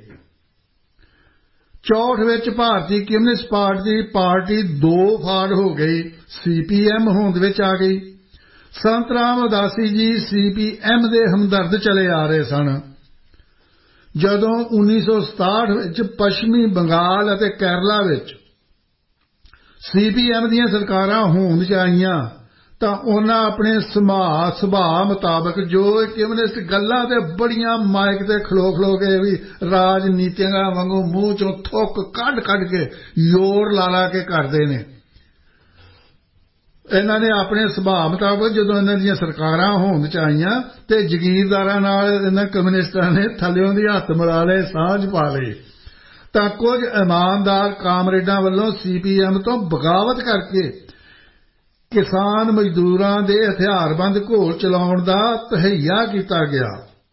चौहठ विच भारतीय कम्यूनिस्ट पार्टी पार्टी दो फाड़ हो गई सीपीएम होंद विच आ गई संत राम उदासी जी सीपीएम दे हमदर्द चले आ रहे सन जदों उन्नीस सौ सताहठ विच पश्चिमी बंगाल अते केरला विच सीपीएम दीयां सरकारां होंद च आईयां तां उन्हां अपने सुभाਅ सुभाਅ मुताबक जो कम्यूनिस्ट गल्लां ते बड़ियां माइक ते खलो खलो के भी राजनीतियां वांगू मूँह चों थुक कढ कढ के योर ला ला के करदे ने इन्हां ने अपने सुभाਅ मुताबक जदों इन्हां दीयां सरकारां होंद च आईयां ते जगीरदारां नाल इन्हां कम्यूनिस्टां ने थल्लिओं दी हत्थ मिला लए सांझ पा लई तां कुछ ईमानदार कामरेडां वल्लों सीपीएम तो बगावत करके किसान मजदूरां दे हथियारबंद घोल चलाउण दा तहैया कीता गया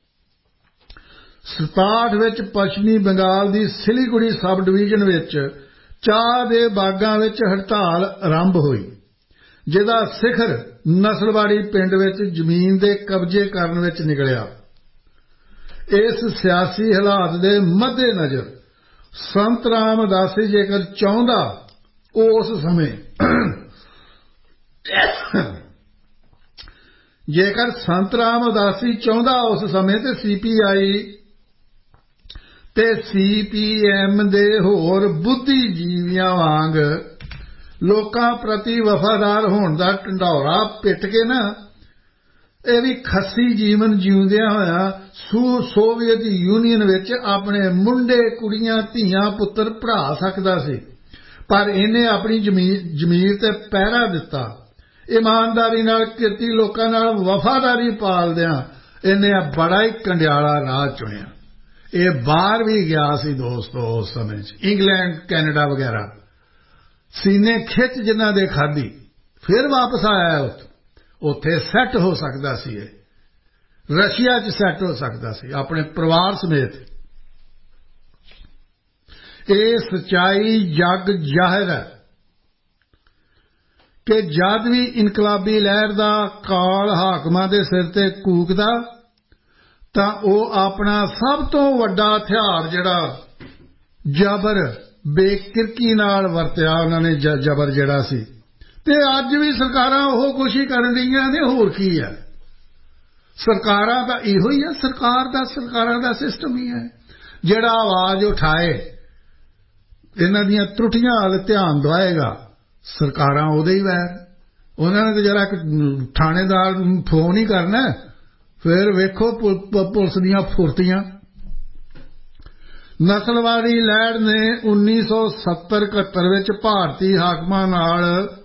सताहठ विच पश्चिमी बंगाल दी सिलीगुड़ी सब डिवीजन विच चाह दे बागां विच हड़ताल आरंभ हुई जिहदा सिखर नसलवाड़ी पिंड विच जमीन दे कब्जे करन विच निकलिया इस सियासी हालात दे मद्देनज़र संत राम उदासी जेकर चाहुंदा उस समय जेकर संत राम उदासी चाहुंदा उस समय ते सीपीआई ते सीपीएम दे होर बुद्धिजीवियां वांग लोकां प्रति वफादार होण दा ढंढौरा पिट के ना ਇਹ भी खस्सी जीवन जीउंदियां होया सू सोवियत यूनियन विच अपने मुंडे कुड़ियां धीआं पुत्तर पढ़ा सकदा सी पर इन्हें अपनी जमीर ते पहरा दिता ईमानदारी नाल किरती लोकां नाल वफादारी पालदियां इन्हें बड़ा ही कंडियाला राह चुनिया ये बाहर भी गया सी दोस्तों उस समय इंग्लैंड कैनेडा वगैरह सीने खिच जिन्हां दे खाधी फिर वापस आया उत्थे उत्थे सैट हो सकता सी रशिया च सैट हो सकता सी अपने परिवार समेत ਇਹ ਸੱਚਾਈ ਜਗ ਜ਼ਾਹਿਰ ਹੈ ਕਿ ਜਦ ਵੀ ਇਨਕਲਾਬੀ ਲਹਿਰ ਦਾ ਕਾਲ ਹਾਕਮਾਂ ਦੇ ਸਿਰ ਤੇ ਕੂਕਦਾ ਤਾਂ ਉਹ ਆਪਣਾ ਸਭ ਤੋਂ ਵੱਡਾ ਹਥਿਆਰ ਜਿਹੜਾ ਜ਼ਬਰ ਬੇਕਿਰਕੀ ਨਾਲ ਵਰਤਿਆ ਉਹਨਾਂ ਨੇ ਜ਼ਬਰ ਜਿਹੜਾ ਸੀ ਤੇ ਅੱਜ ਵੀ ਸਰਕਾਰਾਂ ਉਹ ਕੋਸ਼ਿਸ਼ ਕਰਨ ਰਹੀਆਂ ਨੇ ਹੋਰ ਕੀ ਹੈ ਸਰਕਾਰਾਂ ਦਾ ਇਹੋ ਹੀ ਹੈ ਸਰਕਾਰ ਦਾ ਸਰਕਾਰਾਂ ਦਾ ਸਿਸਟਮ ਹੀ ਹੈ ਜਿਹੜਾ ਆਵਾਜ਼ ਉਠਾਏ ਇਹਨਾਂ ਦੀਆਂ ਤਰੁੱਟੀਆਂ ਵੱਲ ਧਿਆਨ ਦਵਾਏਗਾ ਸਰਕਾਰਾਂ ਉਹਦੇ ਹੀ ਵੈਰ ਉਹਨਾਂ ਨੇ ਤਾਂ ਜਰਾ ਥਾਣੇਦਾਰ ਨੂੰ ਫੋਨ ਹੀ ਕਰਨਾ ਫਿਰ ਵੇਖੋ ਪੁਲਿਸ ਦੀਆਂ ਫੁਰਤੀਆਂ ਨਸਲਵਾਦੀ ਲਹਿਰ ਨੇ ਉੱਨੀ ਸੌ ਸੱਤਰ ਇਕਹੱਤਰ ਵਿੱਚ ਭਾਰਤੀ ਹਾਕਮਾਂ ਨਾਲ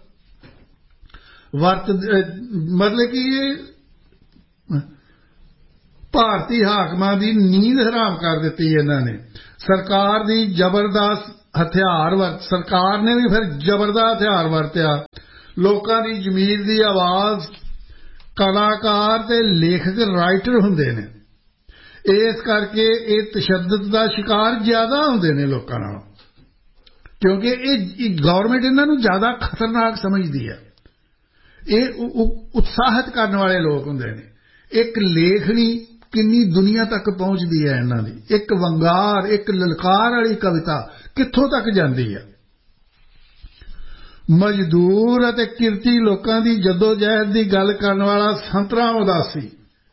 ਵਰਤ ਮਤਲਬ ਕਿ ਇਹ ਭਾਰਤੀ ਹਾਕਮਾਂ ਦੀ ਨੀਂਦ ਹਰਾਮ ਕਰ ਦਿੱਤੀ ਇਹਨਾਂ ਨੇ ਸਰਕਾਰ ਦੀ ਜ਼ਬਰਦਸਤ ਹਥਿਆਰ ਵਰਤ ਸਰਕਾਰ ਨੇ ਵੀ ਫਿਰ ਜ਼ਬਰ ਦਾ ਹਥਿਆਰ ਵਰਤਿਆ ਲੋਕਾਂ ਦੀ ਜ਼ਮੀਰ ਦੀ ਆਵਾਜ਼ ਕਲਾਕਾਰ ਤੇ ਲੇਖਕ ਰਾਈਟਰ ਹੁੰਦੇ ਨੇ ਇਸ ਕਰਕੇ ਇਹ ਤਸ਼ੱਦਦ ਦਾ ਸ਼ਿਕਾਰ ਜ਼ਿਆਦਾ ਹੁੰਦੇ ਨੇ ਲੋਕਾਂ ਨਾਲੋਂ ਕਿਉਂਕਿ ਇਹ ਗਵਰਨਮੈਂਟ ਇਹਨਾਂ ਨੂੰ ਜ਼ਿਆਦਾ ਖਤਰਨਾਕ ਸਮਝਦੀ ਹੈ ਇਹ ਉਤਸ਼ਾਹਿਤ ਕਰਨ ਵਾਲੇ ਲੋਕ ਹੁੰਦੇ ਨੇ ਇੱਕ ਲੇਖਣੀ ਕਿੰਨੀ ਦੁਨੀਆ ਤੱਕ ਪਹੁੰਚਦੀ ਹੈ ਇਹਨਾਂ ਦੀ ਇੱਕ ਵੰਗਾਰ ਇੱਕ ਲਲਕਾਰ ਵਾਲੀ ਕਵਿਤਾ ਕਿੱਥੋਂ ਤੱਕ ਜਾਂਦੀ ਹੈ ਮਜ਼ਦੂਰ ਅਤੇ ਕਿਰਤੀ ਲੋਕਾਂ ਦੀ ਜਦੋਜਹਿਦ ਦੀ ਗੱਲ ਕਰਨ ਵਾਲਾ ਸੰਤਰਾਮ ਉਦਾਸੀ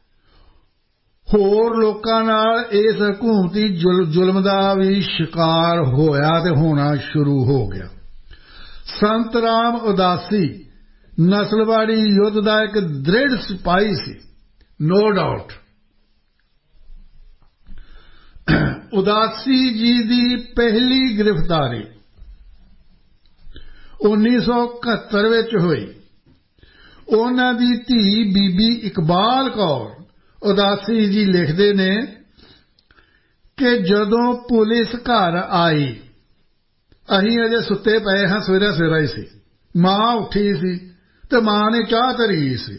ਹੋਰ ਲੋਕਾਂ ਨਾਲ ਇਸ ਹਕੂਮਤੀ ਜ਼ੁਲਮ ਦਾ ਵੀ ਸ਼ਿਕਾਰ ਹੋਇਆ ਤੇ ਹੋਣਾ ਸ਼ੁਰੂ ਹੋ ਗਿਆ ਸੰਤਰਾਮ ਉਦਾਸੀ ਨਸਲਵਾੜੀ ਯੁੱਧ ਦਾ ਇੱਕ ਦ੍ਰਿੜ ਸਿਪਾਹੀ ਸੀ ਨੋ ਡਾਊਟ ਉਦਾਸੀ ਜੀ ਦੀ ਪਹਿਲੀ ਗ੍ਰਿਫਤਾਰੀ ਉੱਨੀ ਸੌ ਇਕਹੱਤਰ ਵਿੱਚ ਹੋਈ ਉਹਨਾਂ ਦੀ ਧੀ ਬੀਬੀ ਇਕਬਾਲ ਕੌਰ ਉਦਾਸੀ ਜੀ ਲਿਖਦੇ ਨੇ ਕਿ ਜਦੋਂ ਪੁਲਿਸ ਘਰ ਆਈ ਅਸੀਂ ਅਜੇ ਸੁੱਤੇ ਪਏ ਹਾਂ ਸਵੇਰਾ ਸਵੇਰਾ ਹੀ ਸੀ ਮਾਂ ਉੱਠੀ ਸੀ ਤੇ ਮਾਂ ਨੇ ਚਾਹ ਧਰੀ ਸੀ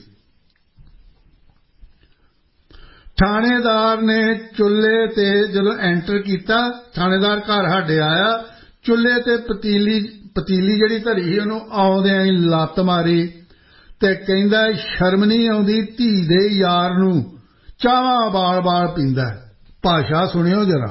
ਥਾਣੇਦਾਰ ਨੇ ਚੁੱਲ੍ਹੇ ਤੇ ਜਦੋਂ ਐਂਟਰ ਕੀਤਾ ਥਾਣੇਦਾਰ ਘਰ ਸਾਡੇ ਆਇਆ ਚੁੱਲ੍ਹੇ ਤੇ ਪਤੀਲੀ ਪਤੀਲੀ ਜਿਹੜੀ ਧਰੀ ਸੀ ਉਹਨੂੰ ਆਉਂਦਿਆਂ ਹੀ ਲੱਤ ਮਾਰੀ ਤੇ ਕਹਿੰਦਾ ਸ਼ਰਮ ਨਹੀਂ ਆਉਂਦੀ ਧੀ ਦੇ ਯਾਰ ਨੂੰ ਚਾਹਾਂ ਬਾਲ-ਬਾਲ ਪੀਂਦਾ ਭਾਸ਼ਾ ਸੁਣਿਓ ਜਰਾ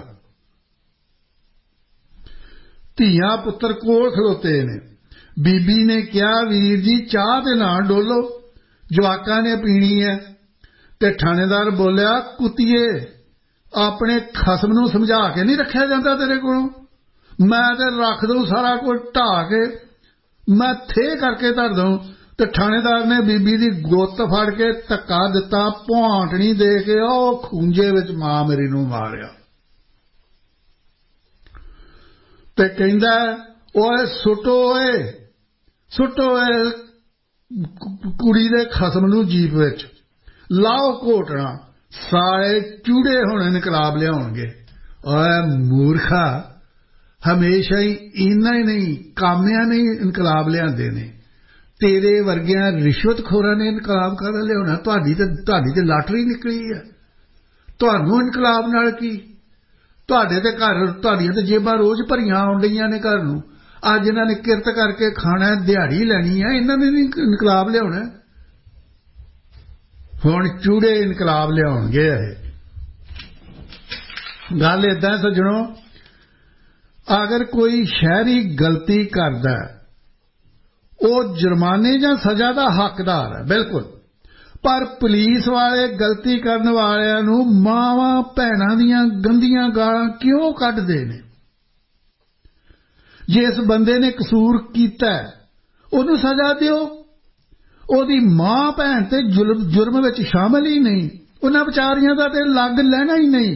ਧੀਆਂ ਪੁੱਤਰ ਕੋਲ ਖਲੋਤੇ ਨੇ ਬੀਬੀ ਨੇ ਕਿਹਾ ਵੀਰ ਜੀ ਚਾਹ ਤੇ ਨਾ ਡੋਲੋ ਜਵਾਕਾਂ ਨੇ ਪੀਣੀ ਹੈ ਤੇ ਥਾਣੇਦਾਰ ਬੋਲਿਆ ਕੁੱਤੀਏ ਆਪਣੇ ਖਸਮ ਨੂੰ ਸਮਝਾ ਕੇ ਨਹੀਂ ਰੱਖਿਆ ਜਾਂਦਾ ਤੇਰੇ ਕੋਲੋਂ ਮੈਂ ਤੇ ਰੱਖ ਦਊਂ ਸਾਰਾ ਕੁਝ ਢਾਹ ਕੇ ਮੈਂ ਥੇ ਕਰਕੇ ਧਰ ਦਊਂ ਤੇ ਥਾਣੇਦਾਰ ਨੇ ਬੀਬੀ ਦੀ ਗੁੱਤ ਫੜ ਕੇ ਧੱਕਾ ਦਿੱਤਾ ਭੌਂਟਣੀ ਦੇ ਕੇ ਉਹ ਖੂੰਜੇ ਵਿੱਚ ਮਾਂ ਮੇਰੀ ਨੂੰ ਮਾਰਿਆ ਤੇ ਕਹਿੰਦਾ ਓਏ ਸੁੱਟੋ ਓਏ ਸੁੱਟੋ ਓਏ ਕੁੜੀ ਦੇ ਖਸਮ ਨੂੰ ਜੀਪ ਵਿੱਚ ਲਾਓ ਘੋਟਣਾ ਸਾਰੇ ਚੂੜੇ ਹੁਣ ਇਨਕਲਾਬ ਲਿਆਉਣਗੇ ਓਏ ਮੂਰਖਾ ਹਮੇਸ਼ਾ ਹੀ ਇੰਨਾ ਹੀ ਨਹੀਂ ਕਾਮਿਆਂ ਨੇ ਇਨਕਲਾਬ ਲਿਆਂਦੇ ਨੇ ਤੇਰੇ ਵਰਗਿਆਂ ਰਿਸ਼ਵਤਖੋਰਾਂ ਨੇ ਇਨਕਲਾਬ ਕਰ ਲਿਆਉਣਾ ਤੁਹਾਡੀ ਤੇ ਤੁਹਾਡੀ ਤੇ ਲਾਟਰੀ ਨਿਕਲੀ ਹੈ ਤੁਹਾਨੂੰ ਇਨਕਲਾਬ ਨਾਲ ਕੀ ਤੁਹਾਡੇ ਤੇ ਘਰ ਤੁਹਾਡੀਆਂ ਤੇ ਜੇਬਾਂ ਰੋਜ਼ ਭਰੀਆਂ ਆਉਣ ਡਈਆਂ ਨੇ ਘਰ ਨੂੰ ਅੱਜ ਇਹਨਾਂ ਨੇ ਕਿਰਤ ਕਰਕੇ ਖਾਣਾ ਦਿਹਾੜੀ ਲੈਣੀ ਹੈ ਇਹਨਾਂ ਨੇ ਨਹੀਂ ਇਨਕਲਾਬ ਲਿਆਉਣਾ ਹੁਣ ਚੂੜੇ ਇਨਕਲਾਬ ਲਿਆਉਣਗੇ ਇਹ ਗੱਲ ਏਦਾਂ ਸੱਜਣੋ ਅਗਰ ਕੋਈ ਸ਼ਹਿਰੀ ਗਲਤੀ ਕਰਦਾ ਉਹ ਜੁਰਮਾਨੇ ਜਾਂ ਸਜ਼ਾ ਦਾ ਹੱਕਦਾਰ ਹੈ ਬਿਲਕੁਲ ਪਰ ਪੁਲਿਸ ਵਾਲੇ ਗਲਤੀ ਕਰਨ ਵਾਲਿਆਂ ਨੂੰ ਮਾਵਾਂ ਭੈਣਾਂ ਦੀਆਂ ਗੰਦੀਆਂ ਗਾਲਾਂ ਕਿਉਂ ਕੱਢਦੇ ਨੇ ਜਿਸ ਬੰਦੇ ਨੇ ਕਸੂਰ ਕੀਤਾ ਉਹਨੂੰ ਸਜ਼ਾ ਦਿਓ ਉਹਦੀ ਮਾਂ ਭੈਣ ਤੇ ਜੁਰਮ ਵਿੱਚ ਸ਼ਾਮਲ ਹੀ ਨਹੀਂ ਉਹਨਾਂ ਵਿਚਾਰੀਆਂ ਦਾ ਤੇ ਲੱਗ ਲੈਣਾ ਹੀ ਨਹੀਂ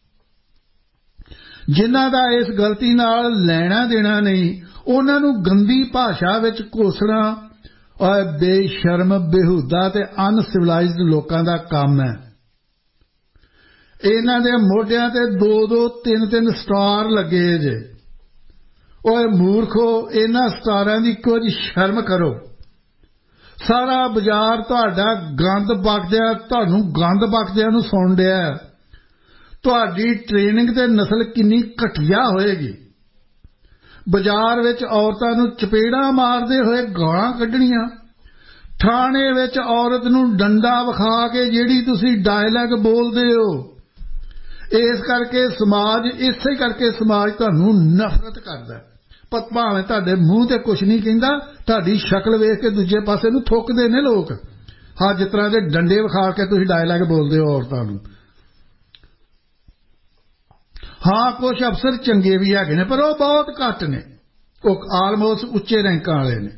ਜਿਨ੍ਹਾਂ ਦਾ ਇਸ ਗਲਤੀ ਨਾਲ ਲੈਣਾ ਦੇਣਾ ਨਹੀਂ ਉਹਨਾਂ ਨੂੰ ਗੰਦੀ ਭਾਸ਼ਾ ਵਿੱਚ ਕੋਸਣਾ ਔਰ ਬੇਸ਼ਰਮ ਬੇਹੂਦਾ ਤੇ ਅਨਸਿਵਲਾਈਜ਼ਡ ਲੋਕਾਂ ਦਾ ਕੰਮ ਹੈ ਇਹਨਾਂ ਦੇ ਮੋਢਿਆਂ ਤੇ ਦੋ ਦੋ ਤਿੰਨ ਤਿੰਨ ਸਟਾਰ ਲੱਗੇ ਜੇ ਓਏ ਮੂਰਖੋ ਇਹਨਾਂ ਸਟਾਰਾਂ ਦੀ ਕੁਝ ਸ਼ਰਮ ਕਰੋ ਸਾਰਾ ਬਾਜ਼ਾਰ ਤੁਹਾਡਾ ਗੰਦ ਬਕਦਿਆਂ ਤੁਹਾਨੂੰ ਗੰਦ ਬਕਦਿਆਂ ਨੂੰ ਸੁਣ ਰਿਹਾ ਤੁਹਾਡੀ ਟ੍ਰੇਨਿੰਗ ਤੇ ਨਸਲ ਕਿੰਨੀ ਘਟੀਆ ਹੋਏਗੀ ਬਾਜ਼ਾਰ ਵਿੱਚ ਔਰਤਾਂ ਨੂੰ ਚਪੇੜਾਂ ਮਾਰਦੇ ਹੋਏ ਗਾਲਾਂ ਕੱਢਣੀਆਂ, ਥਾਣੇ ਵਿੱਚ ਔਰਤ ਨੂੰ ਡੰਡਾ ਵਿਖਾ ਕੇ ਜਿਹੜੀ ਤੁਸੀਂ ਡਾਇਲੌਗ ਬੋਲਦੇ ਹੋ। ਇਸ ਕਰਕੇ ਸਮਾਜ ਇਸੇ ਕਰਕੇ ਸਮਾਜ ਤੁਹਾਨੂੰ ਨਫ਼ਰਤ ਕਰਦਾ। ਪਰ ਭਾਵੇਂ ਤੁਹਾਡੇ ਮੂੰਹ ਤੇ ਕੁਝ ਨਹੀਂ ਕਹਿੰਦਾ, ਤੁਹਾਡੀ ਸ਼ਕਲ ਵੇਖ ਕੇ ਦੂਜੇ ਪਾਸੇ ਨੂੰ ਥੁੱਕਦੇ ਨੇ ਲੋਕ। ਹਾਂ, ਜਿਸ ਤਰ੍ਹਾਂ ਦੇ ਡੰਡੇ ਵਿਖਾ ਕੇ ਤੁਸੀਂ ਡਾਇਲੌਗ ਬੋਲਦੇ ਹੋ ਔਰਤਾਂ ਨੂੰ। ਹਾਂ, ਕੁਝ ਅਫਸਰ ਚੰਗੇ ਵੀ ਹੈਗੇ ਨੇ, ਪਰ ਉਹ ਬਹੁਤ ਘੱਟ ਨੇ, ਉਹ ਆਲਮੋਸਟ ਉੱਚੇ ਰੈਂਕਾਂ ਵਾਲੇ ਨੇ।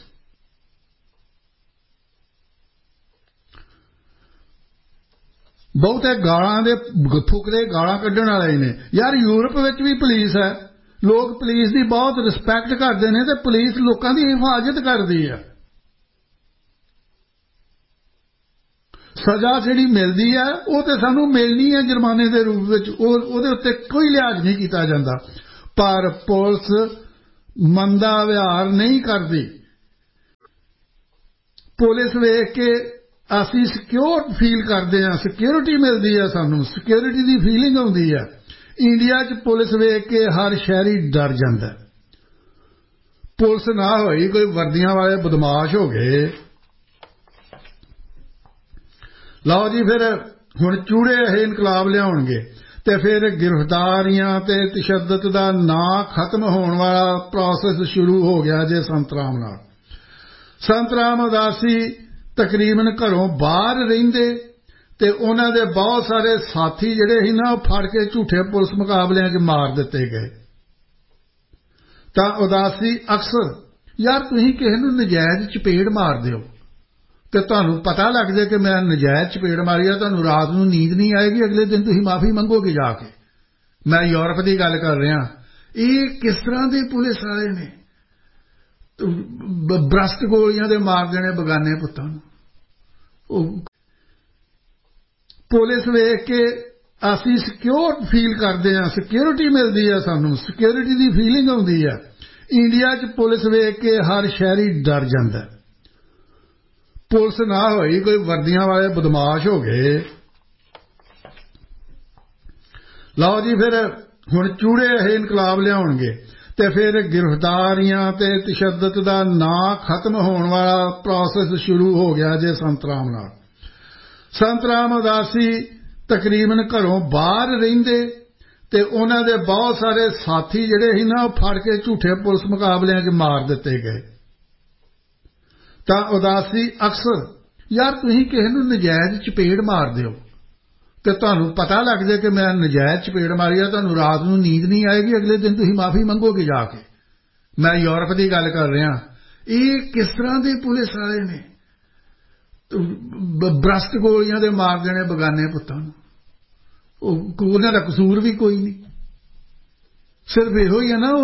ਬਹੁਤੇ ਗਾਲਾਂ ਦੇ ਫੁਕਰੇ ਗਾਲਾਂ ਕੱਢਣ ਵਾਲੇ ਨੇ। ਯਾਰ, ਯੂਰਪ ਵਿੱਚ ਵੀ ਪੁਲਿਸ ਹੈ, ਲੋਕ ਪੁਲਿਸ ਦੀ ਬਹੁਤ ਰਿਸਪੈਕਟ ਕਰਦੇ ਨੇ, ਤੇ ਪੁਲਿਸ ਲੋਕਾਂ ਦੀ ਹਿਫਾਜ਼ਤ ਕਰਦੀ ਹੈ। ਸਜ਼ਾ ਜਿਹੜੀ ਮਿਲਦੀ ਹੈ ਉਹ ਤੇ ਸਾਨੂੰ ਮਿਲਣੀ ਹੈ ਜੁਰਮਾਨੇ ਦੇ ਰੂਪ ਵਿੱਚ, ਉਹ ਉਹਦੇ ਉੱਤੇ ਕੋਈ ਲਿਹਾਜ਼ ਨਹੀਂ ਕੀਤਾ ਜਾਂਦਾ। ਪਰ ਪੁਲਿਸ ਮੰਦਾ ਵਿਹਾਰ ਨਹੀਂ ਕਰਦੀ। ਪੁਲਿਸ ਵੇਖ ਕੇ ਅਸੀਂ ਸਿਕਿਉਰ ਫੀਲ ਕਰਦੇ ਹਾਂ, ਸਿਕਿਉਰਿਟੀ ਮਿਲਦੀ ਹੈ, ਸਾਨੂੰ ਸਿਕਿਉਰਿਟੀ ਦੀ ਫੀਲਿੰਗ ਆਉਂਦੀ ਹੈ। ਇੰਡੀਆ 'ਚ ਪੁਲਿਸ ਵੇਖ ਕੇ ਹਰ ਸ਼ਹਿਰੀ ਡਰ ਜਾਂਦਾ। ਪੁਲਿਸ ਨਾ ਹੋਈ, ਕੋਈ ਵਰਦੀਆਂ ਵਾਲੇ ਬਦਮਾਸ਼ ਹੋ ਗਏ। ਲਓ ਜੀ, ਫਿਰ ਹੁਣ ਚੂੜੇ ਇਹ ਇਨਕਲਾਬ ਲਿਆਉਣਗੇ ਤੇ ਫਿਰ ਗ੍ਰਿਫਤਾਰੀਆਂ ਤੇ ਤਸ਼ੱਦਦ ਦਾ ਨਾਂ ਖਤਮ ਹੋਣ ਵਾਲਾ ਪ੍ਰੋਸੈਸ ਸ਼ੁਰੂ ਹੋ ਗਿਆ ਜੇ ਸੰਤ ਰਾਮ ਨਾਲ। ਸੰਤ ਰਾਮ ਉਦਾਸੀ ਤਕਰੀਬਨ ਘਰੋਂ ਬਾਹਰ ਰਹਿੰਦੇ ਤੇ ਉਹਨਾਂ ਦੇ ਬਹੁਤ ਸਾਰੇ ਸਾਥੀ ਜਿਹੜੇ ਸੀ ਨਾ, ਉਹ ਫੜ ਕੇ ਝੂਠੇ ਪੁਲਿਸ ਮੁਕਾਬਲਿਆਂ 'ਚ ਮਾਰ ਦਿੱਤੇ ਗਏ। ਤਾਂ ਉਦਾਸੀ ਅਕਸਰ, ਯਾਰ ਤੁਸੀਂ ਕਿਸੇ ਨੂੰ ਨਜਾਇਜ਼ ਚਪੇੜ ਮਾਰਦੇ ਹੋ ਤੇ ਤੁਹਾਨੂੰ ਪਤਾ ਲੱਗ ਜਾਏ ਕਿ ਮੈਂ ਨਜਾਇਜ਼ ਚਪੇੜ ਮਾਰੀ ਆ, ਤੁਹਾਨੂੰ ਰਾਤ ਨੂੰ ਨੀਂਦ ਨਹੀਂ ਆਏਗੀ, ਅਗਲੇ ਦਿਨ ਤੁਸੀਂ ਮਾਫੀ ਮੰਗੋਗੇ ਜਾ ਕੇ। ਮੈਂ ਯੂਰਪ ਦੀ ਗੱਲ ਕਰ ਰਿਹਾ। ਇਹ ਕਿਸ ਤਰ੍ਹਾਂ ਦੇ ਪੁਲਿਸ ਵਾਲੇ ਨੇ, ਬਰਸਟ ਗੋਲੀਆਂ ਦੇ ਮਾਰ ਦੇਣੇ ਬਗਾਨੇ ਪੁੱਤਾਂ ਨੂੰ। ਉਹ ਪੁਲਿਸ ਵੇਖ ਕੇ ਅਸੀਂ ਸਿਕਿਉਰ ਫੀਲ ਕਰਦੇ ਹਾਂ, ਸਿਕਿਉਰਿਟੀ ਮਿਲਦੀ ਹੈ, ਸਾਨੂੰ ਸਿਕਿਉਰਿਟੀ ਦੀ ਫੀਲਿੰਗ ਆਉਂਦੀ ਹੈ। ਇੰਡੀਆ 'ਚ ਪੁਲਿਸ ਵੇਖ ਕੇ ਹਰ ਸ਼ਹਿਰੀ ਡਰ ਜਾਂਦਾ। ਪੁਲਿਸ ਨਾ ਹੋਈ, ਕੋਈ ਵਰਦੀਆਂ ਵਾਲੇ ਬਦਮਾਸ਼ ਹੋ ਗਏ। ਲਓ ਜੀ, ਫਿਰ ਹੁਣ ਚੂੜੇ ਇਹ ਇਨਕਲਾਬ ਲਿਆਉਣਗੇ ਤੇ ਫਿਰ ਗ੍ਰਿਫਤਾਰੀਆਂ ਤੇ ਤਸ਼ੱਦਦ ਦਾ ਨਾਂ ਖਤਮ ਹੋਣ ਵਾਲਾ ਪ੍ਰੋਸੈਸ ਸ਼ੁਰੂ ਹੋ ਗਿਆ ਜੇ ਸੰਤ ਰਾਮ ਨਾਲ। ਸੰਤ ਰਾਮ ਉਦਾਸੀ ਤਕਰੀਬਨ ਘਰੋਂ ਬਾਹਰ ਰਹਿੰਦੇ ਤੇ ਉਹਨਾਂ ਦੇ ਬਹੁਤ ਸਾਰੇ ਸਾਥੀ ਜਿਹੜੇ ਸੀ ਨਾ, ਉਹ ਫੜ ਕੇ ਝੂਠੇ ਪੁਲਿਸ ਮੁਕਾਬਲਿਆਂ 'ਚ ਮਾਰ ਦਿੱਤੇ ਗਏ। ਤਾਂ ਉਦਾਸੀ ਅਕਸਰ, ਯਾਰ ਤੁਸੀਂ ਕਿਸੇ ਨੂੰ ਨਜਾਇਜ਼ ਚਪੇੜ ਮਾਰਦੇ ਹੋ ਤੇ ਤੁਹਾਨੂੰ ਪਤਾ ਲੱਗ ਜਾਏ ਕਿ ਮੈਂ ਨਜਾਇਜ਼ ਚਪੇੜ ਮਾਰੀ ਆ, ਤੁਹਾਨੂੰ ਰਾਤ ਨੂੰ ਨੀਂਦ ਨਹੀਂ ਆਏਗੀ, ਅਗਲੇ ਦਿਨ ਤੁਸੀਂ ਮਾਫੀ ਮੰਗੋਗੇ ਜਾ ਕੇ। ਮੈਂ ਯੂਰਪ ਦੀ ਗੱਲ ਕਰ ਰਿਹਾ। ਇਹ ਕਿਸ ਤਰ੍ਹਾਂ ਦੇ ਪੁਲਿਸ ਵਾਲੇ ਨੇ, ਬਰਸਟ ਗੋਲੀਆਂ ਦੇ ਮਾਰ ਦੇਣੇ ਬਗਾਨੇ ਪੁੱਤਾਂ ਨੂੰ। ਉਹ ਉਹਨਾਂ ਦਾ ਕਸੂਰ ਵੀ ਕੋਈ ਨਹੀਂ, ਸਿਰਫ ਇਹੋ ਹੀ ਹੈ ਨਾ,